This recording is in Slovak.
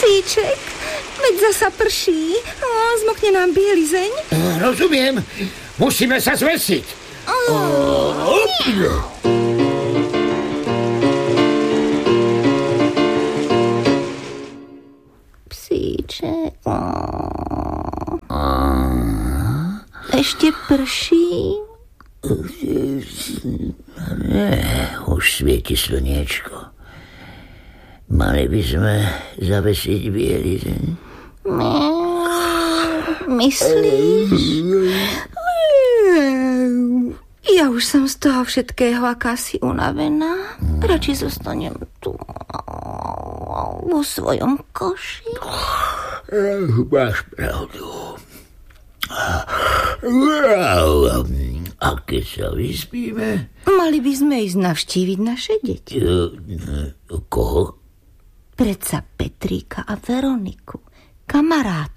Psíček, veď zasa prší. Zmokne nám bielizeň. Rozumiem. Musíme sa zvesiť. Psíček. Ešte prší? Už svieti slniečko. Mali by sme zavesiť bielizeň. Myslíš? Ja už som z toho všetkého akási unavená. Radšej zostanem tu vo svojom koši. Máš pravdu. A keď sa vyspíme? Mali by sme ísť navštíviť naše deti. Koho? Predsa Petríka a Veroniku, kamarát.